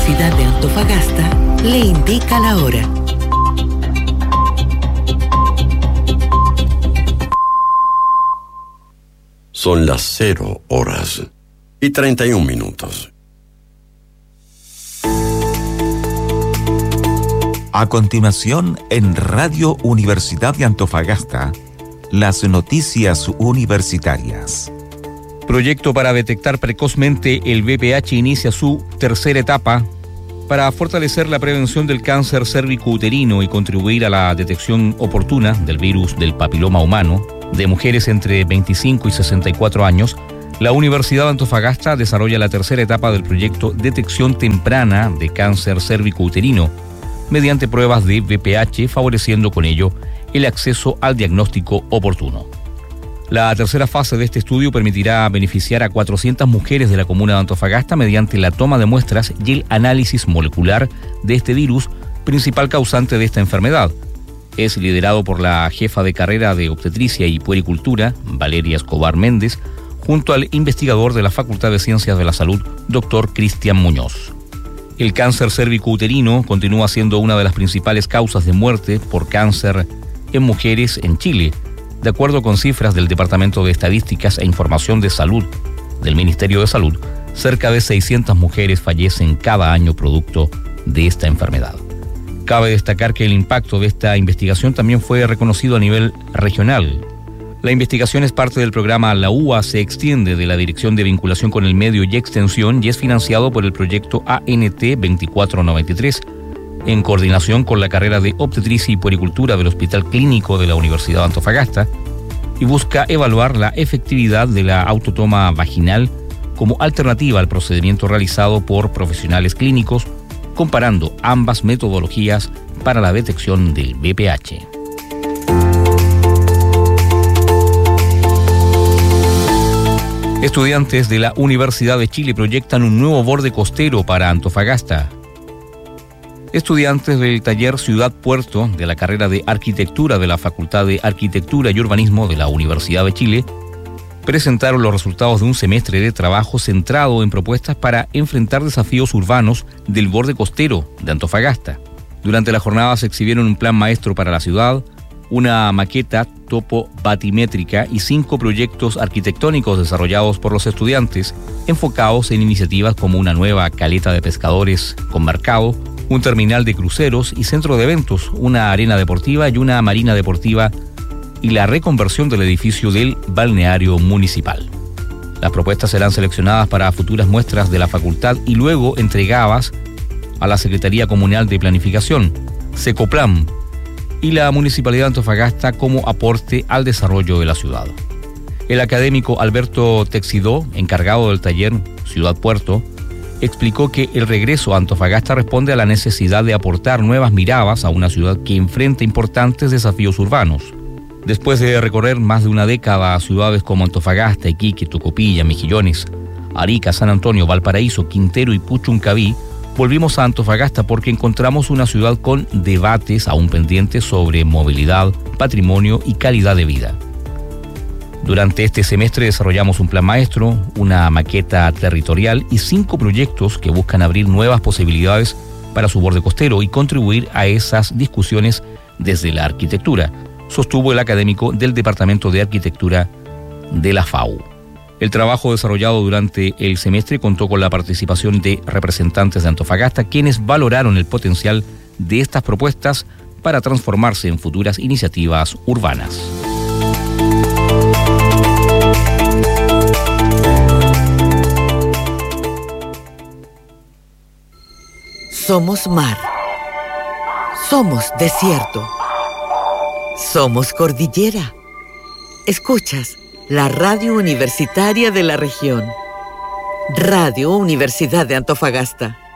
Universidad de Antofagasta le indica la hora. Son las 0:31. A continuación, en Radio Universidad de Antofagasta, las noticias universitarias. Proyecto para detectar precozmente el VPH inicia su tercera etapa para fortalecer la prevención del cáncer cérvico-uterino y contribuir a la detección oportuna del virus del papiloma humano de mujeres entre 25 y 64 años. La Universidad de Antofagasta desarrolla la tercera etapa del proyecto Detección Temprana de Cáncer Cérvico-Uterino mediante pruebas de VPH, favoreciendo con ello el acceso al diagnóstico oportuno. La tercera fase de este estudio permitirá beneficiar a 400 mujeres de la comuna de Antofagasta mediante la toma de muestras y el análisis molecular de este virus, principal causante de esta enfermedad. Es liderado por la jefa de carrera de obstetricia y puericultura, Valeria Escobar Méndez, junto al investigador de la Facultad de Ciencias de la Salud, Dr. Cristian Muñoz. El cáncer cérvico-uterino continúa siendo una de las principales causas de muerte por cáncer en mujeres en Chile, de acuerdo con cifras del Departamento de Estadísticas e Información de Salud del Ministerio de Salud. Cerca de 600 mujeres fallecen cada año producto de esta enfermedad. Cabe destacar que el impacto de esta investigación también fue reconocido a nivel regional. La investigación es parte del programa La UA se extiende de la Dirección de Vinculación con el Medio y Extensión y es financiado por el proyecto ANT 2493, en coordinación con la carrera de obstetricia y puericultura del Hospital Clínico de la Universidad de Antofagasta, y busca evaluar la efectividad de la autotoma vaginal como alternativa al procedimiento realizado por profesionales clínicos, comparando ambas metodologías para la detección del VPH. Estudiantes de la Universidad de Chile proyectan un nuevo borde costero para Antofagasta. Estudiantes del taller Ciudad Puerto de la carrera de Arquitectura de la Facultad de Arquitectura y Urbanismo de la Universidad de Chile presentaron los resultados de un semestre de trabajo centrado en propuestas para enfrentar desafíos urbanos del borde costero de Antofagasta. Durante la jornada se exhibieron un plan maestro para la ciudad, una maqueta topo-batimétrica y 5 proyectos arquitectónicos desarrollados por los estudiantes, enfocados en iniciativas como una nueva caleta de pescadores con mercado, un terminal de cruceros y centro de eventos, una arena deportiva y una marina deportiva y la reconversión del edificio del balneario municipal. Las propuestas serán seleccionadas para futuras muestras de la facultad y luego entregadas a la Secretaría Comunal de Planificación, Secoplan, y la Municipalidad de Antofagasta como aporte al desarrollo de la ciudad. El académico Alberto Texidó, encargado del taller Ciudad Puerto, explicó que el regreso a Antofagasta responde a la necesidad de aportar nuevas miradas a una ciudad que enfrenta importantes desafíos urbanos. Después de recorrer más de una década a ciudades como Antofagasta, Iquique, Tocopilla, Mejillones, Arica, San Antonio, Valparaíso, Quintero y Puchuncaví, volvimos a Antofagasta porque encontramos una ciudad con debates aún pendientes sobre movilidad, patrimonio y calidad de vida. Durante este semestre desarrollamos un plan maestro, una maqueta territorial y 5 proyectos que buscan abrir nuevas posibilidades para su borde costero y contribuir a esas discusiones desde la arquitectura, sostuvo el académico del Departamento de Arquitectura de la FAU. El trabajo desarrollado durante el semestre contó con la participación de representantes de Antofagasta, quienes valoraron el potencial de estas propuestas para transformarse en futuras iniciativas urbanas. Somos mar. Somos desierto. Somos cordillera. Escuchas la radio universitaria de la región. Radio Universidad de Antofagasta.